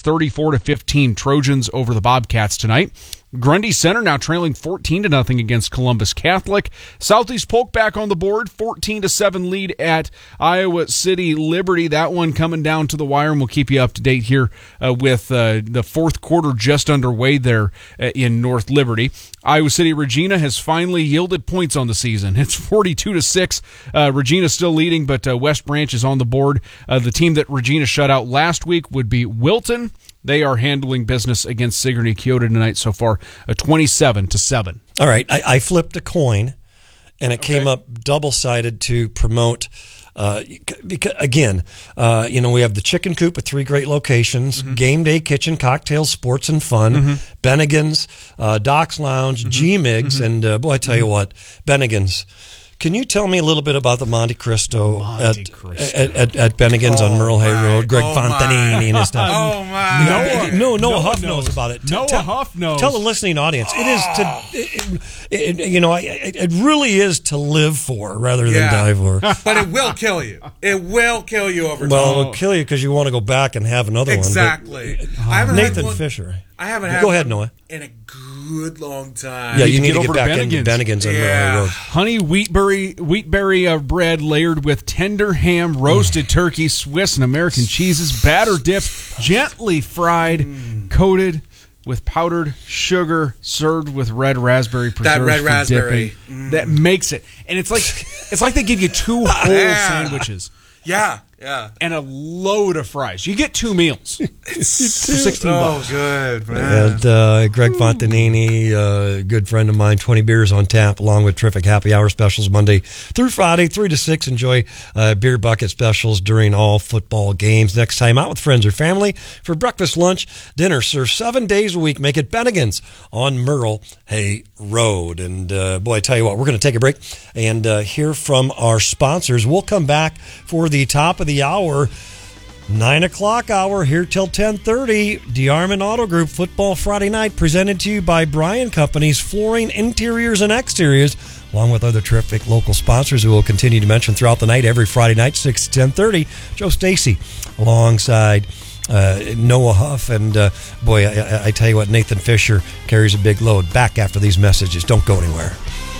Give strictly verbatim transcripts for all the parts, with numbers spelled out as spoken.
thirty-four to fifteen Trojans over the Bobcats tonight. Grundy Center now trailing fourteen to nothing against Columbus Catholic. Southeast Polk back on the board, fourteen to seven lead at Iowa City Liberty. That one coming down to the wire, and we'll keep you up to date here uh, with uh, the fourth quarter just underway there uh, in North Liberty. Iowa City Regina has finally yielded points on the season. It's forty-two to six. Uh, Regina still leading, but uh, West Branch is on the board. Uh, the team that Regina shut out last week would be Wilton. They are handling business against Sigourney Keota tonight so far, a twenty-seven to seven. All right, I, I flipped a coin, and it okay. came up double-sided to promote. Uh, because again, uh, you know, we have the Chicken Coop at three great locations: mm-hmm. Game Day Kitchen, Cocktails, Sports and Fun, mm-hmm. Bennigan's, uh, Doc's Lounge, mm-hmm. G-Migs, mm-hmm. and uh, boy, I tell mm-hmm. you what, Bennigan's. Can you tell me a little bit about the Monte Cristo, Monte at, Cristo. At, at, at Bennigan's oh on Merle Hay Road? Greg oh Fontanini and his stuff. Oh, my. Noah, no, Noah, Noah Huff knows. knows about it. Noah tell, Huff knows. Tell the listening audience. It is to, it, it, it, you know, it, it really is to live for rather than yeah. die for. But it will kill you. It will kill you over time. Well, it'll kill you because you want to go back and have another exactly. one. Exactly. I haven't Nathan had one, Fisher. I haven't Go had Go ahead, one Noah. in a good long time. Yeah, you, you need to get, get back Bennigan's. into Bennigan's on yeah. Merle Hay Road. Honey wheatberry wheatberry uh, bread layered with tender ham, roasted mm. turkey, Swiss and American cheeses, batter dipped, gently fried, mm. coated with powdered sugar, served with red raspberry preserves. That red for raspberry mm. that makes it, and it's like it's like they give you two whole yeah. sandwiches. Yeah, yeah. And a load of fries. You get two meals for sixteen bucks. Oh, good, man. And uh, Greg Fontanini, a uh, good friend of mine, twenty beers on tap, along with terrific happy hour specials Monday through Friday, three to six. Enjoy uh, beer bucket specials during all football games. Next time out with friends or family for breakfast, lunch, dinner. Serve seven days a week. Make it Bennigan's on Merle Hay Road. And uh, boy, I tell you what, we're going to take a break and uh, hear from our sponsors. We'll come back for the top of the hour, nine o'clock hour, here till ten thirty. DeArmond Auto Group Football Friday Night, presented to you by Bryan Companies, Flooring, Interiors, and Exteriors, along with other terrific local sponsors who will continue to mention throughout the night, every Friday night, six to ten thirty. Joe Stacy alongside uh, Noah Huff, and uh, boy, I, I tell you what, Nathan Fisher carries a big load. Back after these messages. Don't go anywhere.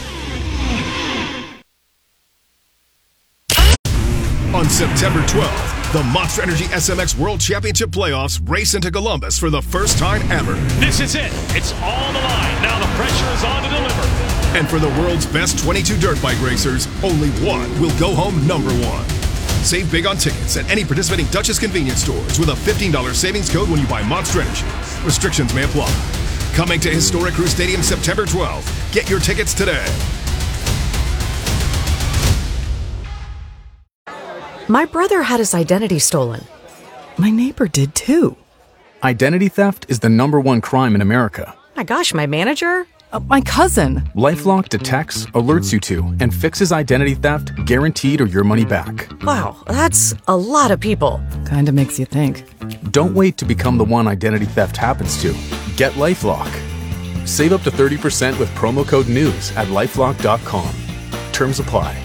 On September twelfth, the Monster Energy S M X World Championship Playoffs race into Columbus for the first time ever. This is it. It's all on the line. Now the pressure is on to deliver. And for the world's best twenty-two dirt bike racers, only one will go home number one. Save big on tickets at any participating Duchess convenience stores with a fifteen dollars savings code when you buy Monster Energy. Restrictions may apply. Coming to Historic Crew Stadium September twelfth. Get your tickets today. My brother had his identity stolen. My neighbor did too. Identity theft is the number one crime in America. My gosh, my manager? Uh, my cousin. LifeLock detects, alerts you to, and fixes identity theft guaranteed or your money back. Wow, that's a lot of people. Kinda makes you think. Don't wait to become the one identity theft happens to. Get LifeLock. Save up to thirty percent with promo code NEWS at lifelock dot com. Terms apply.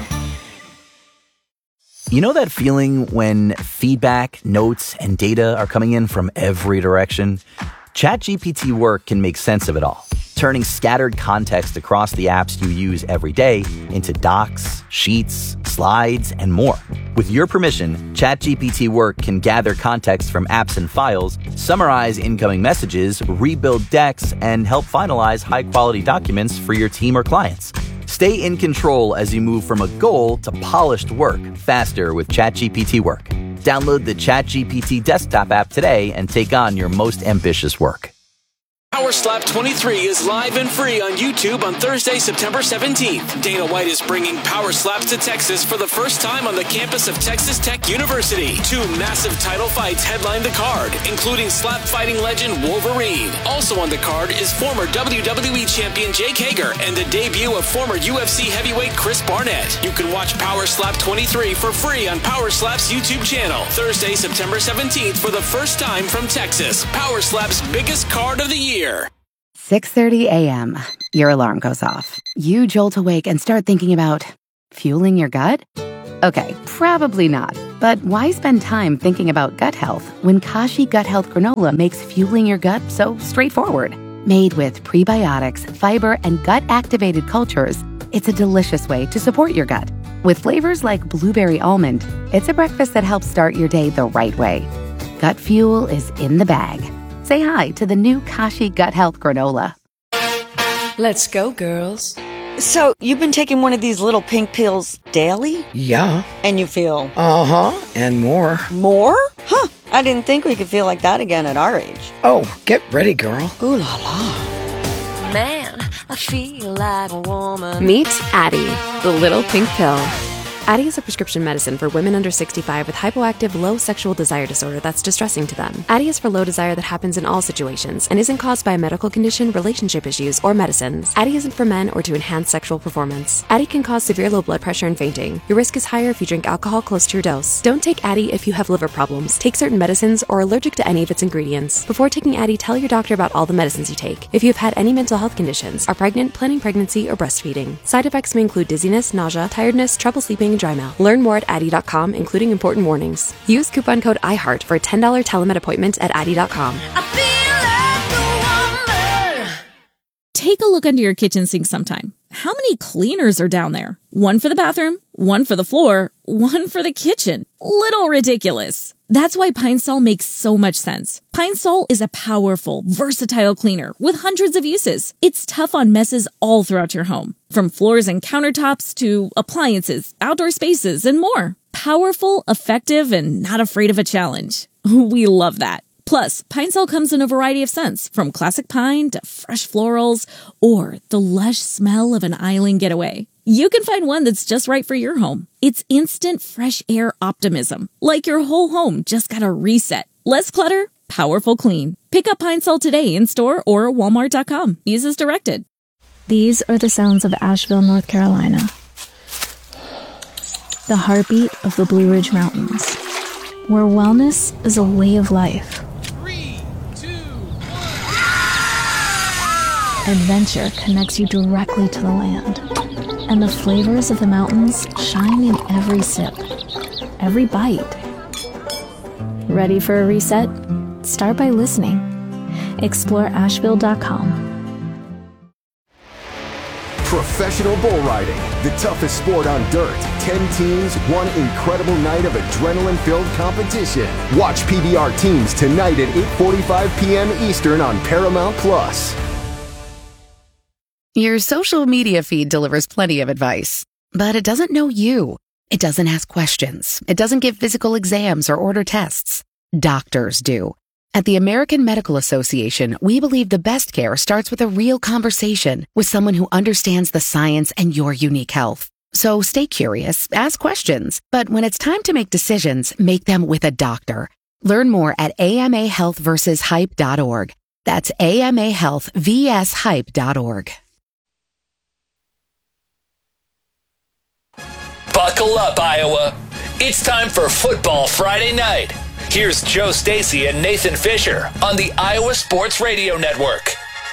You know that feeling when feedback, notes, and data are coming in from every direction? ChatGPT Work can make sense of it all, turning scattered context across the apps you use every day into docs, sheets, slides, and more. With your permission, ChatGPT Work can gather context from apps and files, summarize incoming messages, rebuild decks, and help finalize high-quality documents for your team or clients. Stay in control as you move from a goal to polished work faster with ChatGPT Work. Download the ChatGPT desktop app today and take on your most ambitious work. Power Slap twenty-three is live and free on YouTube on Thursday, September seventeenth. Dana White is bringing Power Slaps to Texas for the first time on the campus of Texas Tech University. Two massive title fights headline the card, including slap fighting legend Wolverine. Also on the card is former W W E champion Jake Hager and the debut of former U F C heavyweight Chris Barnett. You can watch Power Slap twenty-three for free on Power Slap's YouTube channel. Thursday, September seventeenth for the first time from Texas. Power Slap's biggest card of the year. six thirty a.m. Your alarm goes off. You jolt awake and start thinking about fueling your gut? Okay, probably not. But why spend time thinking about gut health when Kashi Gut Health Granola makes fueling your gut so straightforward? Made with prebiotics, fiber, and gut-activated cultures, it's a delicious way to support your gut. With flavors like blueberry almond, it's a breakfast that helps start your day the right way. Gut fuel is in the bag. Say hi to the new Kashi Gut Health Granola. Let's go, girls. So, you've been taking one of these little pink pills daily? Yeah. And you feel? Uh-huh, and more. More? Huh, I didn't think we could feel like that again at our age. Oh, get ready, girl. Ooh la la. Man, I feel like a woman. Meet Addie, the little pink pill. Addie is a prescription medicine for women under sixty-five with hypoactive low sexual desire disorder that's distressing to them. Addie is for low desire that happens in all situations and isn't caused by a medical condition, relationship issues, or medicines. Addie isn't for men or to enhance sexual performance. Addie can cause severe low blood pressure and fainting. Your risk is higher if you drink alcohol close to your dose. Don't take Addie if you have liver problems, take certain medicines, or are allergic to any of its ingredients. Before taking Addie, tell your doctor about all the medicines you take. If you have had any mental health conditions, are pregnant, planning pregnancy, or breastfeeding. Side effects may include dizziness, nausea, tiredness, trouble sleeping, and dry mouth. Learn more at Addie dot com, including important warnings. Use coupon code iHeart for a ten dollars telemed appointment at Addie dot com. Take a look under your kitchen sink sometime. How many cleaners are down there? One for the bathroom, one for the floor, one for the kitchen. Little ridiculous. That's why Pine Sol makes so much sense. Pine Sol is a powerful, versatile cleaner with hundreds of uses. It's tough on messes all throughout your home, from floors and countertops to appliances, outdoor spaces, and more. Powerful, effective, and not afraid of a challenge. We love that. Plus, Pine Sol comes in a variety of scents, from classic pine to fresh florals, or the lush smell of an island getaway. You can find one that's just right for your home. It's instant fresh air optimism, like your whole home just got a reset. Less clutter, powerful clean. Pick up Pine Sol today in store or walmart dot com. Use as directed. These are the sounds of Asheville, North Carolina. The heartbeat of the Blue Ridge Mountains, where wellness is a way of life. Adventure connects you directly to the land, and the flavors of the mountains shine in every sip, every bite. Ready for a reset? Start by listening. Explore Asheville dot com. Professional bull riding, the toughest sport on dirt. Ten teams, one incredible night of adrenaline-filled competition. Watch P B R Teams tonight at eight forty-five p.m. Eastern on Paramount Plus. Your social media feed delivers plenty of advice, but it doesn't know you. It doesn't ask questions. It doesn't give physical exams or order tests. Doctors do. At the American Medical Association, we believe the best care starts with a real conversation with someone who understands the science and your unique health. So stay curious, ask questions, but when it's time to make decisions, make them with a doctor. Learn more at A M A health versus hype dot org. That's A M A health versus hype dot org. Buckle up, Iowa. It's time for Football Friday Night. Here's Joe Stacy and Nathan Fisher on the Iowa Sports Radio Network.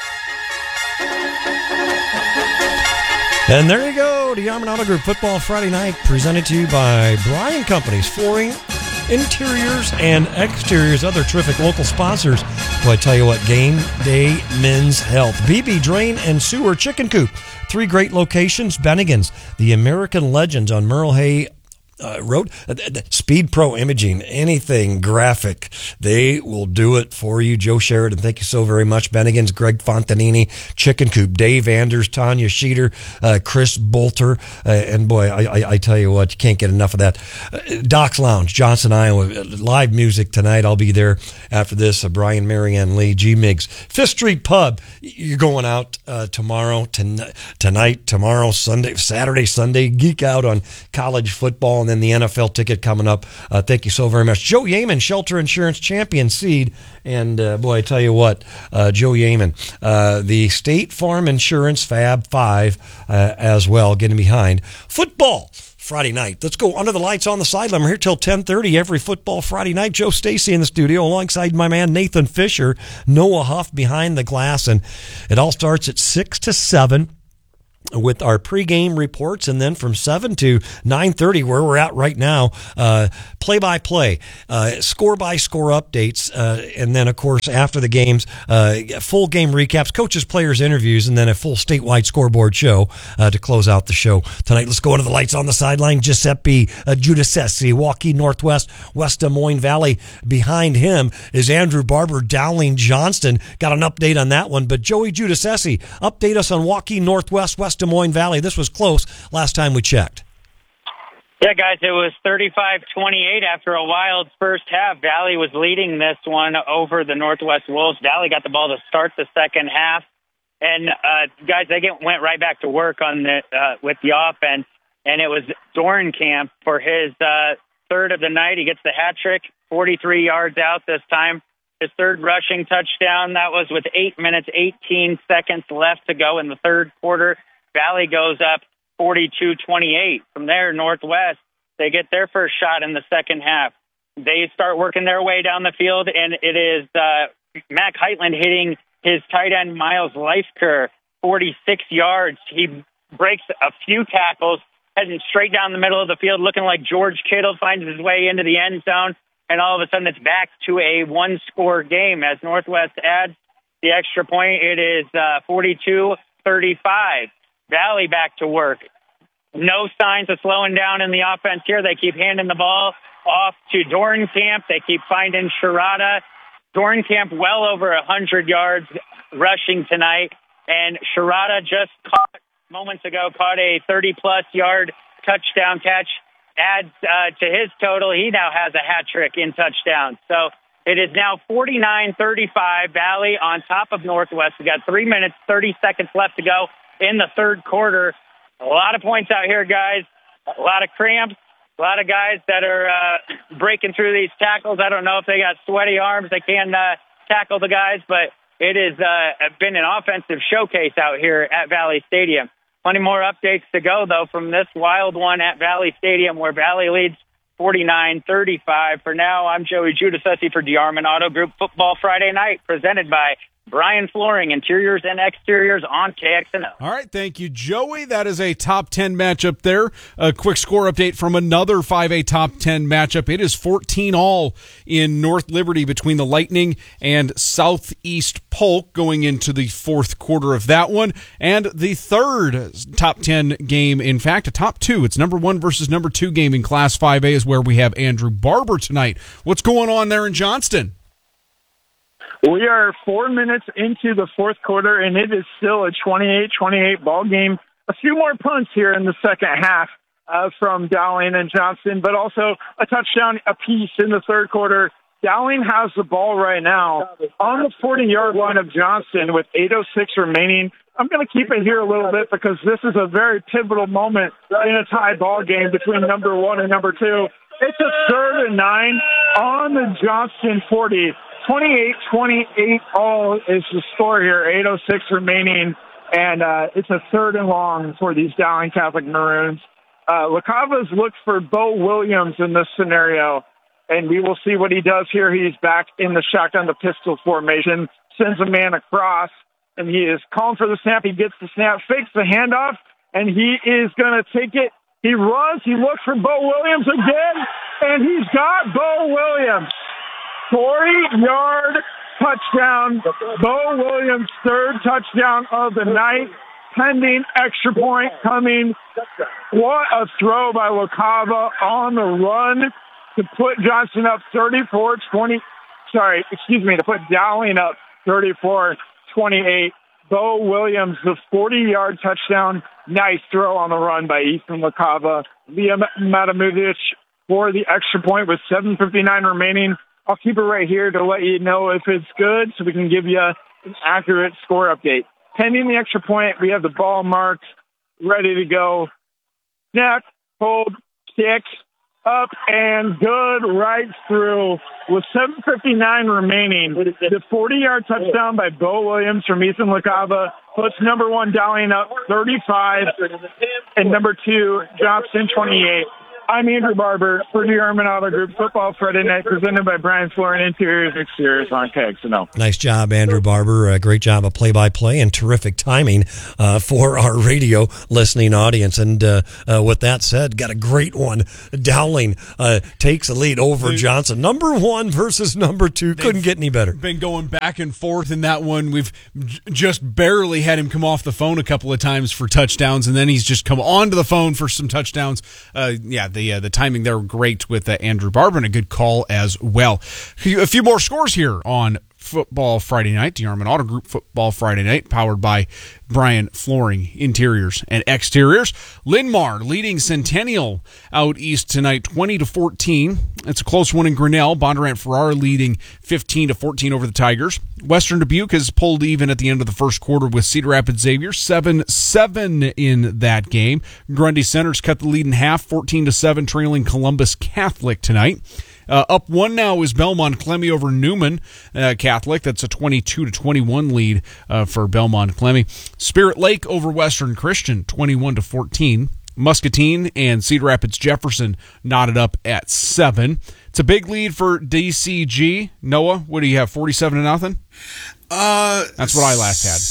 And there you go, the Yarmouth Auto Group Football Friday Night, presented to you by Bryan Companies, flooring, interiors, and exteriors, other terrific local sponsors. Well, I tell you what, Game Day Men's Health, B B Drain and Sewer Chicken Coop, three great locations, Bennigan's, the American Legends on Merle Hay Uh, Road, uh, Speed Pro Imaging, anything graphic, they will do it for you. Joe Sheridan, thank you so very much. Bennigan's, Greg Fontanini, Chicken Coop, Dave Anders, Tanya Sheeter, uh, Chris Bolter, uh, and boy, I, I, I tell you what, you can't get enough of that. Uh, Doc's Lounge, Johnson, Iowa, live music tonight. I'll be there after this. Uh, Brian, Marianne Lee, G Migs, Fifth Street Pub. You're going out uh, tomorrow, ton- tonight, tomorrow, Sunday, Saturday, Sunday. Geek out on college football. And then the N F L ticket coming up. Uh, thank you so very much. Joe Yeaman, Shelter Insurance Champion Seed. And uh, boy, I tell you what, uh, Joe Yeaman, uh, the State Farm Insurance Fab Five uh, as well, getting behind football Friday night. Let's go under the lights on the sideline. We're here till ten thirty every football Friday night. Joe Stacy in the studio alongside my man Nathan Fisher, Noah Huff behind the glass. And it all starts at six to seven. with our pregame reports, and then from seven to nine thirty, where we're at right now, uh, play-by-play, uh, score-by-score updates, uh, and then, of course, after the games, uh, full game recaps, coaches, players, interviews, and then a full statewide scoreboard show uh, to close out the show tonight. Let's go to the lights on the sideline. Giuseppe uh, Giudice, Waukee Northwest, West Des Moines Valley. Behind him is Andrew Barber, Dowling Johnston. Got an update on that one, but Joey Giudice, update us on Waukee Northwest, West Des Moines Valley. This was close last time we checked. Yeah, guys, it was thirty-five twenty-eight after a wild first half. Valley was leading this one over the Northwest Wolves. Valley got the ball to start the second half. And, uh, guys, they get, went right back to work on the uh, with the offense. And it was Dornkamp for his uh, third of the night. He gets the hat trick, forty-three yards out this time. His third rushing touchdown. That was with eight minutes, eighteen seconds left to go in the third quarter. Valley goes up forty-two twenty-eight. From there, Northwest, they get their first shot in the second half. They start working their way down the field, and it is uh, Mac Heitland hitting his tight end Miles Leifker, forty-six yards. He breaks a few tackles, heading straight down the middle of the field, looking like George Kittle, finds his way into the end zone, and all of a sudden it's back to a one-score game. As Northwest adds the extra point, it is uh, forty-two thirty-five. Valley back to work. No signs of slowing down in the offense here. They keep handing the ball off to Dornkamp. They keep finding Sherrata. Dornkamp well over one hundred yards rushing tonight. And Sherrata just caught, moments ago, caught a thirty-plus yard touchdown catch. Adds uh, to his total. He now has a hat trick in touchdowns. So it is now forty-nine thirty-five. Valley on top of Northwest. We got three minutes, thirty seconds left to go in the third quarter. A lot of points out here, guys. A lot of cramps. A lot of guys that are uh, breaking through these tackles. I don't know if they got sweaty arms. They can uh, tackle the guys, but it has uh, been an offensive showcase out here at Valley Stadium. Plenty more updates to go, though, from this wild one at Valley Stadium, where Valley leads forty-nine thirty-five. For now, I'm Joey Giudice for DeArmond Auto Group Football Friday Night, presented by Brian Flooring, interiors and exteriors on K X N O. All right, thank you, Joey. That is a top ten matchup there. A quick score update from another five A top ten matchup. It is fourteen all in North Liberty between the Lightning and Southeast Polk going into the fourth quarter of that one. And the third top ten game, in fact, a top two. It's number one versus number two game in Class five A is where we have Andrew Barber tonight. What's going on there in Johnston? We are four minutes into the fourth quarter, and it is still a twenty-eight twenty-eight ball game. A few more punts here in the second half uh, from Dowling and Johnston, but also a touchdown apiece in the third quarter. Dowling has the ball right now on the forty-yard line of Johnston with eight oh six remaining. I'm going to keep it here a little bit because this is a very pivotal moment in a tie ball game between number one and number two. It's a third and nine on the Johnston forty. twenty-eight twenty-eight all is the score here, eight oh six remaining, and uh, it's a third and long for these Dowling Catholic Maroons. Uh, LaCava's looked for Bo Williams in this scenario, and we will see what he does here. He's back in the shotgun, the pistol formation, sends a man across, and he is calling for the snap. He gets the snap, fakes the handoff, and he is going to take it. He runs, he looks for Bo Williams again, and he's got Bo Williams. forty-yard touchdown. Bo Williams' third touchdown of the night. Pending extra point coming. What a throw by LaCava on the run to put Johnston up thirty-four twenty. Sorry, excuse me, to put Dowling up thirty-four twenty-eight. Bo Williams, the forty-yard touchdown. Nice throw on the run by Ethan LaCava. Liam Matamudic for the extra point with seven fifty-nine remaining. I'll keep it right here to let you know if it's good so we can give you an accurate score update. Pending the extra point, we have the ball marked, ready to go. Snap, hold, kick, up, and good right through. With seven fifty-nine remaining, the forty-yard touchdown by Bo Williams from Ethan LaCava puts number one Dowling up thirty-five and number two Johnston twenty-eight. I'm Andrew Barber for the Armin Auto Group Football Friday Night, presented by Brian Florin Interiors Exteriors on K X N O. Nice job, Andrew Barber. Uh, great job of play-by-play and terrific timing uh, for our radio listening audience. And uh, uh, with that said, got a great one. Dowling uh, takes the lead over Johnson. Number one versus number two. Couldn't get any better. Been going back and forth in that one. We've j- just barely had him come off the phone a couple of times for touchdowns, and then he's just come onto the phone for some touchdowns. Uh, yeah, the uh, the timing there great with uh, Andrew Barber, and a good call as well. A few more scores here on Football Friday Night, the Armin Auto Group Football Friday Night, powered by Brian Flooring Interiors and Exteriors. Linmar leading Centennial out east tonight, twenty to fourteen. It's a close one in Grinnell. Bondurant Farrar leading fifteen to fourteen over the Tigers. Western Dubuque has pulled even at the end of the first quarter with Cedar Rapids Xavier, seven seven in that game. Grundy Center's cut the lead in half, fourteen to seven, trailing Columbus Catholic tonight. Uh, up one now is Belmont Clemmy over Newman uh, Catholic. That's a twenty-two to twenty-one lead uh, for Belmont Clemmy. Spirit Lake over Western Christian, twenty-one to fourteen. Muscatine and Cedar Rapids Jefferson knotted up at seven. It's a big lead for D C G. Noah, what do you have? Forty-seven to nothing. Uh, that's what I last had.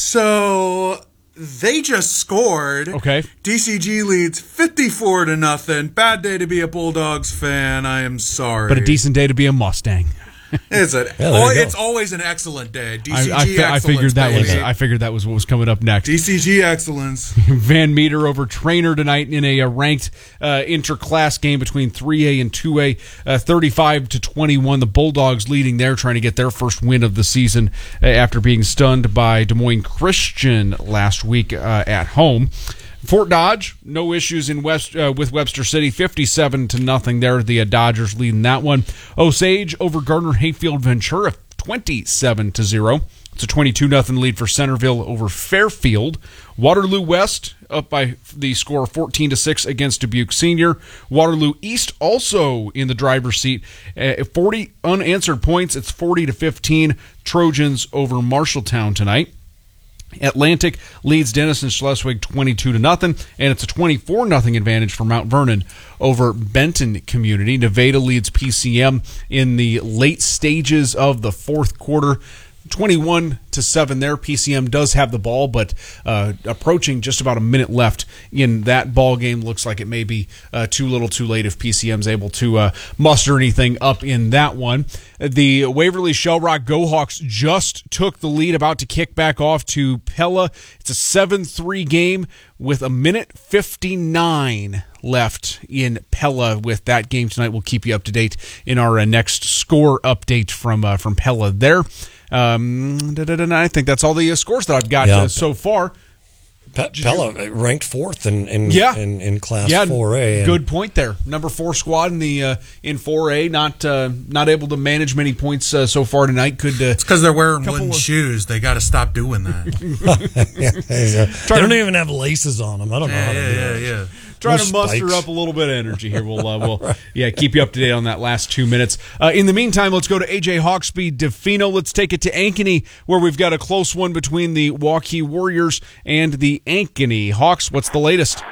So they just scored. Okay. D C G leads fifty-four to nothing. Bad day to be a Bulldogs fan. I am sorry. But a decent day to be a Mustang. Is it? Yeah, oh, it's always an excellent day. D C G I, I, fi- I figured that baby. was I figured that was what was coming up next. D C G excellence. Van Meter over Trainer tonight in a, a ranked uh, interclass game between three A and two A, uh, thirty-five to twenty-one. The Bulldogs leading there, trying to get their first win of the season uh, after being stunned by Des Moines Christian last week uh, at home. Fort Dodge, no issues in West uh, with Webster City, fifty-seven to nothing there. The uh, Dodgers leading that one. Osage over Gardner Hayfield Ventura, twenty-seven to zero. It's a twenty-two nothing lead for Centerville over Fairfield. Waterloo West up by the score fourteen to six against Dubuque Senior. Waterloo East also in the driver's seat. Uh, forty unanswered points. It's forty to fifteen. Trojans over Marshalltown tonight. Atlantic leads Denison Schleswig twenty-two to nothing, and it's a twenty-four nothing advantage for Mount Vernon over Benton Community. Nevada leads P C M in the late stages of the fourth quarter, twenty-one to seven there. P C M does have the ball, but uh, approaching just about a minute left in that ball game. Looks like it may be uh, too little too late if P C M's able to uh, muster anything up in that one. The Waverly Shell Rock Go-Hawks just took the lead, about to kick back off to Pella. It's a seven three game with a minute fifty-nine left in Pella with that game tonight. We'll keep you up to date in our uh, next score update from uh, from Pella there. Um, I think that's all the uh, scores that I've got yeah. uh, so far. Pe- Pella ranked fourth in in, yeah. in, in Class yeah, four A. And good point there. Number four squad in the uh, in four A. Not uh, not able to manage many points uh, so far tonight. Could uh, it's because they're wearing wooden of... shoes. They got to stop doing that. yeah, they don't to... even have laces on them. I don't know yeah, how to yeah, do yeah, that. yeah. Trying no to muster spikes. up a little bit of energy here. We'll, uh, we'll right. yeah, keep you up to date on that last two minutes. Uh, in the meantime, let's go to A J Hawksby Defino. Let's take it to Ankeny, where we've got a close one between the Waukee Warriors and the Ankeny Hawks. What's the latest?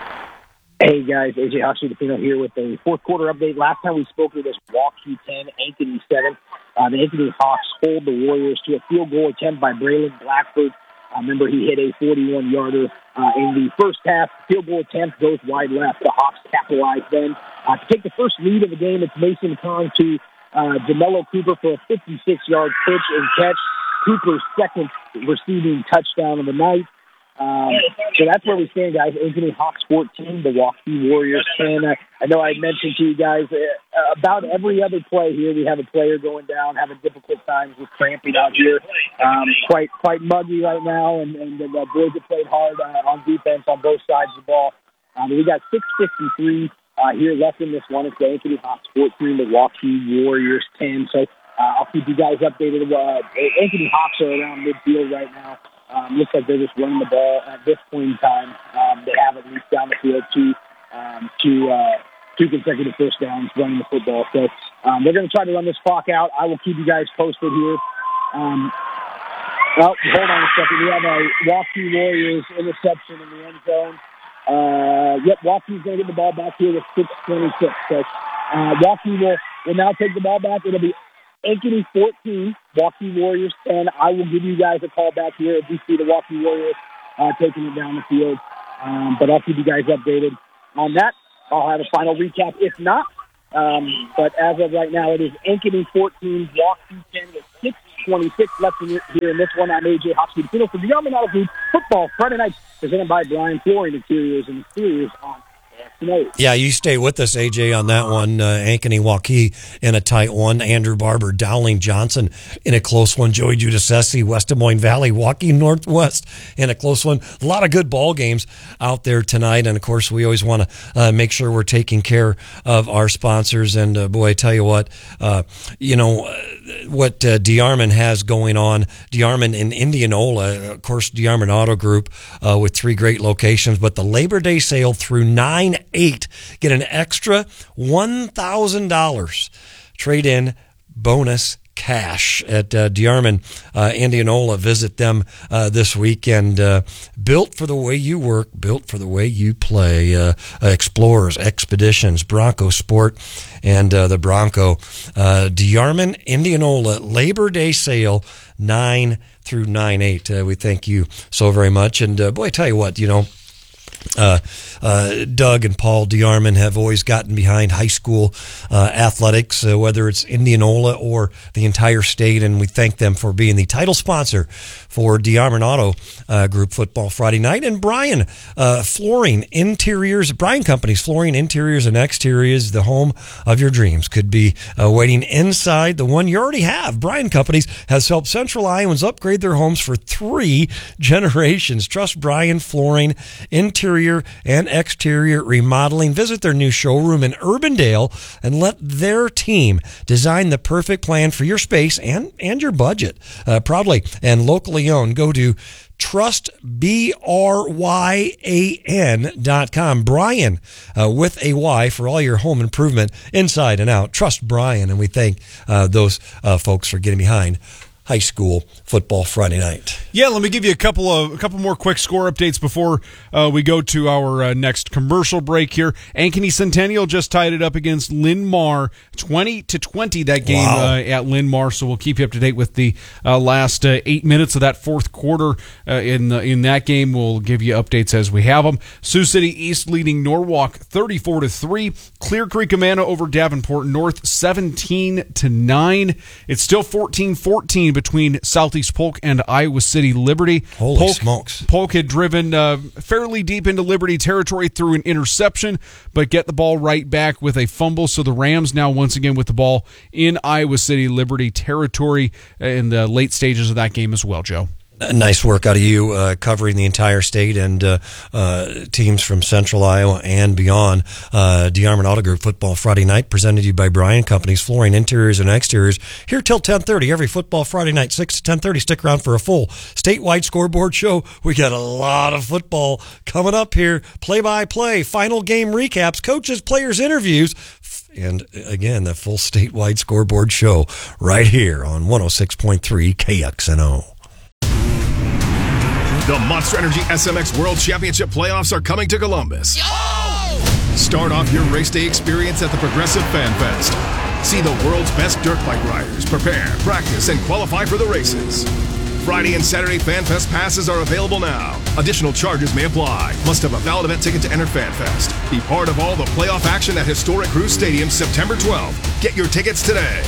Hey guys, A J Hawksby Defino here with the fourth quarter update. Last time we spoke, it was Waukee ten, Ankeny seven. Uh, the Ankeny Hawks hold the Warriors to a field goal attempt by Braylon Blackford. Uh, remember, he hit a forty-one yarder uh, in the first half. Field goal attempt goes wide left. The Hawks capitalize then. Uh, to take the first lead of the game, it's Mason Kahn to uh, DeMello Cooper for a fifty-six yard pitch and catch. Cooper's second receiving touchdown of the night. Um, so that's where we stand, guys. Ankeny Hawks fourteen, the Waukee Warriors ten. Uh, I know I mentioned to you guys uh, about every other play here, we have a player going down, having difficult times with cramping out here. Um, quite quite muggy right now, and, and the boys have played hard uh, on defense on both sides of the ball. Um, we got six fifty-three uh, here left in this one. It's the Ankeny Hawks fourteen, the Waukee Warriors ten. So uh, I'll keep you guys updated. Uh, Ankeny Hawks are around midfield right now. Um, looks like they're just running the ball at this point in time. Um, they haven't reached down the field two, um, two, uh, two consecutive first downs running the football. So um, they're going to try to run this clock out. I will keep you guys posted here. Um, well, hold on a second. We have a Waukee Warriors interception in the end zone. Uh, yep, Waukee's going to get the ball back here with six twenty-six. So uh, Waukee will, will now take the ball back. It'll be Ankeny fourteen, Waukee Warriors ten. I will give you guys a call back here if you see the Waukee Warriors uh, taking it down the field. Um, but I'll keep you guys updated on that. I'll have a final recap if not. Um, but as of right now, it is Ankeny fourteen, Waukee ten with six twenty-six left in here in this one. I'm A J Hoskey-DePino for the Army Auto Group Football Friday Night, presented by Brian Flooring Interiors and Exteriors on Yeah, you stay with us, A J, on that one. Uh, Ankeny Waukee in a tight one. Andrew Barber, Dowling Johnson in a close one. Joey Giudice, West Des Moines Valley, Waukee Northwest in a close one. A lot of good ball games out there tonight. And, of course, we always want to uh, make sure we're taking care of our sponsors. And, uh, boy, I tell you what, uh, you know, uh, what uh, DeArmond has going on. DeArmond in Indianola, of course, DeArmond Auto Group uh, with three great locations. But the Labor Day sale through nine eight, get an extra one thousand dollars trade-in bonus cash at uh, DeArmond, uh, Indianola. Visit them uh, this weekend. Uh, built for the way you work, built for the way you play. Uh, uh, Explorers, Expeditions, Bronco Sport, and uh, the Bronco. Uh, DeArmond, Indianola, Labor Day sale, nine through nine eight. Uh, we thank you so very much. And uh, boy, I tell you what, you know, Uh, uh, Doug and Paul DeArmond have always gotten behind high school uh, athletics, uh, whether it's Indianola or the entire state, and we thank them for being the title sponsor for DeArmond Auto uh, Group Football Friday Night. And Brian uh, Flooring Interiors, Brian Company's Flooring Interiors and Exteriors, the home of your dreams, could be uh, waiting inside the one you already have. Brian Companies has helped Central Iowans upgrade their homes for three generations. Trust Brian Flooring Interiors and exterior remodeling. Visit their new showroom in Urbandale and let their team design the perfect plan for your space and, and your budget. Uh, proudly and locally owned. Go to trust b r y a n dot com. Brian uh, with a Y for all your home improvement inside and out. Trust Brian, and we thank uh, those uh, folks for getting behind high school football Friday night. Yeah, let me give you a couple of a couple more quick score updates before uh, we go to our uh, next commercial break here. Ankeny Centennial just tied it up against Linn-Mar, twenty to twenty. That game wow. uh, at Linn-Mar. So we'll keep you up to date with the uh, last uh, eight minutes of that fourth quarter uh, in the, in that game. We'll give you updates as we have them. Sioux City East leading Norwalk thirty-four to three. Clear Creek Amana over Davenport North seventeen to nine. It's still fourteen fourteen between Southeast Polk and Iowa City Liberty. Holy Polk, smokes. Polk had driven uh, fairly deep into Liberty territory through an interception, but get the ball right back with a fumble. So the Rams now once again with the ball in Iowa City Liberty territory in the late stages of that game as well, Joe. Nice work out of you uh, covering the entire state and uh, uh, teams from Central Iowa and beyond. Uh, DeArmond Auto Group Football Friday Night presented to you by Brian Companies, Flooring Interiors and Exteriors. Here till ten thirty every football Friday night, six to ten thirty. Stick around for a full statewide scoreboard show. We got a lot of football coming up here. Play-by-play, final game recaps, coaches, players, interviews, and again, the full statewide scoreboard show right here on one oh six point three K X N O. The Monster Energy S M X World Championship playoffs are coming to Columbus. Yo! Start off your race day experience at the Progressive Fan Fest. See the world's best dirt bike riders prepare, practice, and qualify for the races. Friday and Saturday Fan Fest passes are available now. Additional charges may apply. Must have a valid event ticket to enter Fan Fest. Be part of all the playoff action at Historic Cruise Stadium September twelfth. Get your tickets today.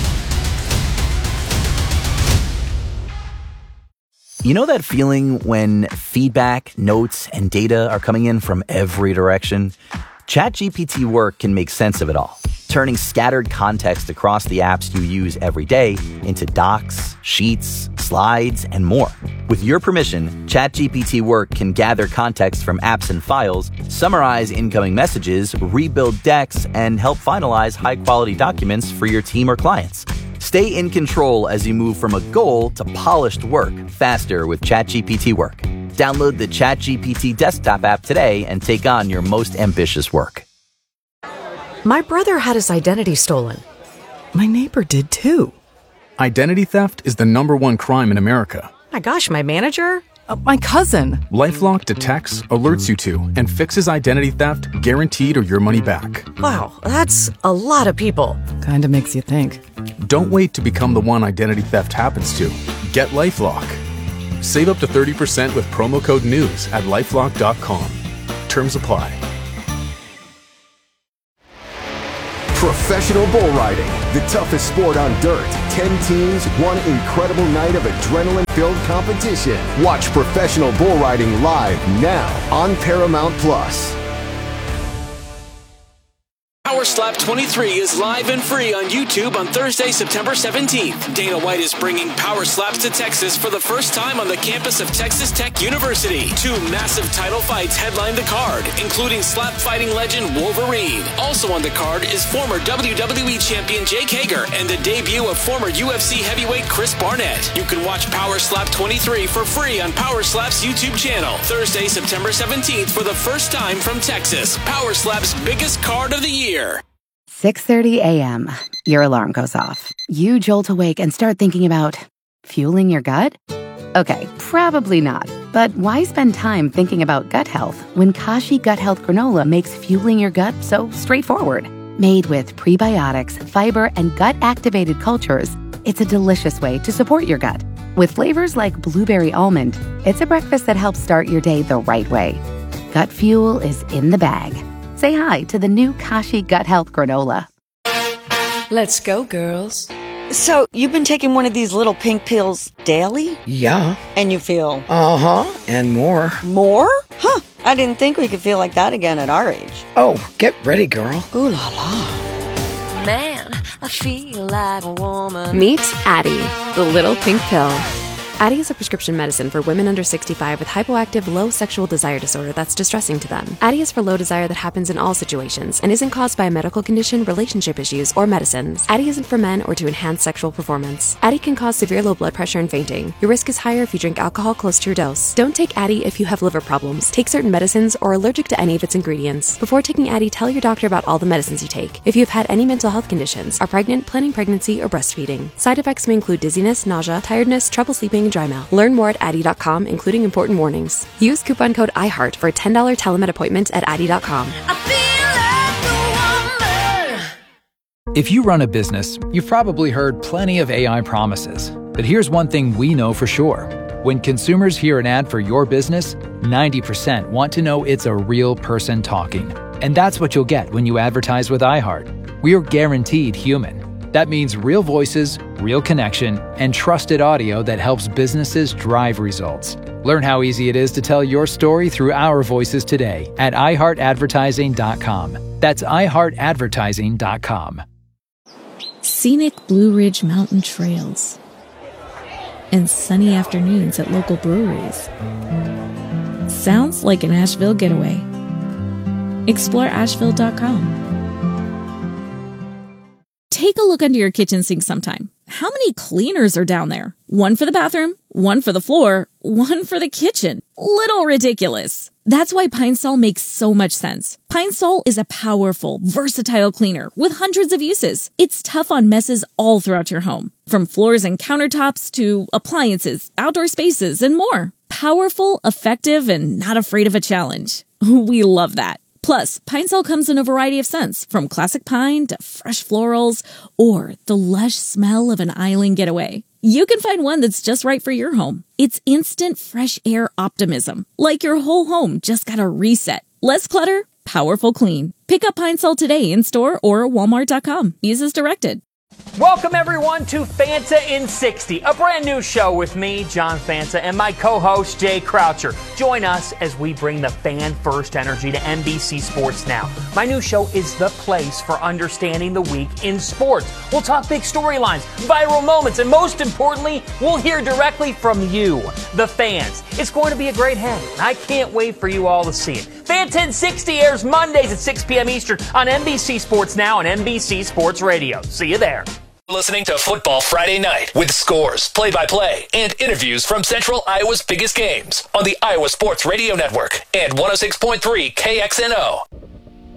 You know that feeling when feedback, notes, and data are coming in from every direction? ChatGPT Work can make sense of it all, turning scattered context across the apps you use every day into docs, sheets, slides, and more. With your permission, ChatGPT Work can gather context from apps and files, summarize incoming messages, rebuild decks, and help finalize high-quality documents for your team or clients. Stay in control as you move from a goal to polished work faster with ChatGPT Work. Download the ChatGPT desktop app today and take on your most ambitious work. My brother had his identity stolen. My neighbor did too. Identity theft is the number one crime in America. My gosh, my manager? Uh, my cousin. LifeLock detects, alerts you to, and fixes identity theft guaranteed or your money back. Wow, that's a lot of people. Kinda makes you think. Don't wait to become the one identity theft happens to. Get LifeLock. Save up to thirty percent with promo code NEWS at lifelock dot com. Terms apply. Professional bull riding, the toughest sport on dirt. Ten teams, one incredible night of adrenaline-filled competition. Watch professional bull riding live now on Paramount Plus. Power Slap twenty-three is live and free on YouTube on Thursday, September seventeenth. Dana White is bringing Power Slaps to Texas for the first time on the campus of Texas Tech University. Two massive title fights headline the card, including slap fighting legend Wolverine. Also on the card is former W W E champion Jake Hager and the debut of former U F C heavyweight Chris Barnett. You can watch Power Slap twenty-three for free on Power Slap's YouTube channel. Thursday, September seventeenth for the first time from Texas. Power Slap's biggest card of the year. six thirty a.m. Your alarm goes off. You jolt awake and start thinking about fueling your gut? Okay, probably not. But why spend time thinking about gut health when Kashi Gut Health Granola makes fueling your gut so straightforward? Made with prebiotics, fiber, and gut-activated cultures, it's a delicious way to support your gut. With flavors like blueberry almond, it's a breakfast that helps start your day the right way. Gut fuel is in the bag. Say hi to the new Kashi Gut Health Granola. Let's go, girls. So, you've been taking one of these little pink pills daily? Yeah. And you feel? Uh-huh. And more. More? Huh. I didn't think we could feel like that again at our age. Oh, get ready, girl. Ooh la la. Man, I feel like a woman. Meet Addie, the little pink pill. Addie is a prescription medicine for women under sixty-five with hypoactive low sexual desire disorder that's distressing to them. Addie is for low desire that happens in all situations and isn't caused by a medical condition, relationship issues, or medicines. Addie isn't for men or to enhance sexual performance. Addie can cause severe low blood pressure and fainting. Your risk is higher if you drink alcohol close to your dose. Don't take Addie if you have liver problems, take certain medicines, or are allergic to any of its ingredients. Before taking Addie, tell your doctor about all the medicines you take. If you have had any mental health conditions, are pregnant, planning pregnancy, or breastfeeding. Side effects may include dizziness, nausea, tiredness, trouble sleeping, and dry mouth. Learn more at Addie dot com, including important warnings. Use coupon code iHeart for a ten dollars telemed appointment at Addie dot com. If you run a business, you've probably heard plenty of A I promises. But here's one thing we know for sure. When consumers hear an ad for your business, ninety percent want to know it's a real person talking. And that's what you'll get when you advertise with iHeart. We are guaranteed human. That means real voices, real connection, and trusted audio that helps businesses drive results. Learn how easy it is to tell your story through our voices today at i heart advertising dot com. That's i heart advertising dot com. Scenic Blue Ridge Mountain trails and sunny afternoons at local breweries. Sounds like an Asheville getaway. Explore asheville dot com. Take a look under your kitchen sink sometime. How many cleaners are down there? One for the bathroom, one for the floor, one for the kitchen. Little ridiculous. That's why Pine Sol makes so much sense. Pine Sol is a powerful, versatile cleaner with hundreds of uses. It's tough on messes all throughout your home, from floors and countertops to appliances, outdoor spaces, and more. Powerful, effective, and not afraid of a challenge. We love that. Plus, Pine Sol comes in a variety of scents, from classic pine to fresh florals or the lush smell of an island getaway. You can find one that's just right for your home. It's instant fresh air optimism, like your whole home just got a reset. Less clutter, powerful clean. Pick up Pine Sol today in store or walmart dot com. Use as directed. Welcome, everyone, to Fanta in sixty, a brand new show with me, John Fanta, and my co-host, Jay Croucher. Join us as we bring the fan-first energy to N B C Sports Now. My new show is the place for understanding the week in sports. We'll talk big storylines, viral moments, and most importantly, we'll hear directly from you, the fans. It's going to be a great hang, and I can't wait for you all to see it. Fanta in sixty airs Mondays at six p.m. Eastern on N B C Sports Now and N B C Sports Radio. See you there. Listening to Football Friday Night with scores, play-by-play, and interviews from Central Iowa's biggest games on the Iowa Sports Radio Network and one oh six point three K X N O.